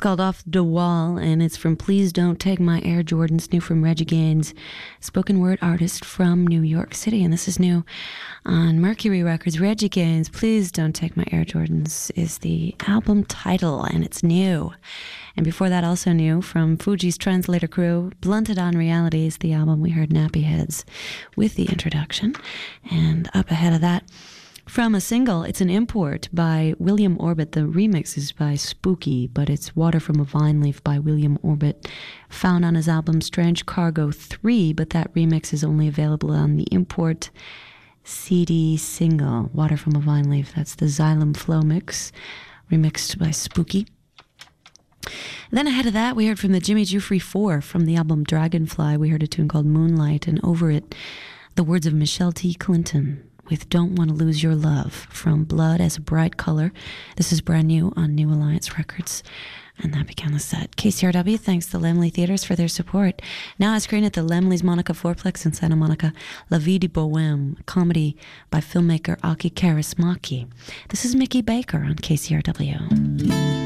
called Off the Wall, and it's from Please Don't Take My Air Jordans, new from Reggie Gaines, spoken word artist from New York City. And this is new on Mercury Records. Reggie Gaines, Please Don't Take My Air Jordans is the album title, and it's new. And before that, also new from Fuji's Translator Crew, Blunted on Reality is the album. We heard Nappy Heads with the introduction. And up ahead of that, from a single, it's an import by William Orbit. The remix is by Spooky, but it's Water from a Vine Leaf by William Orbit, found on his album Strange Cargo 3, but that remix is only available on the import CD single, Water from a Vine Leaf. That's the Xylem Flow mix, remixed by Spooky. Then ahead of that, we heard from the Jimmy Jufree 4 from the album Dragonfly. We heard a tune called Moonlight, and over it, the words of Michelle T. Clinton with Don't Want to Lose Your Love from Blood as a Bright Color. This is brand new on New Alliance Records. And that began the set. KCRW thanks the Laemmle Theaters for their support. Now on screen at the Laemmle's Monica Fourplex in Santa Monica, La Vie de Bohème, a comedy by filmmaker Aki Kaurismäki. This is Mickey Baker on KCRW.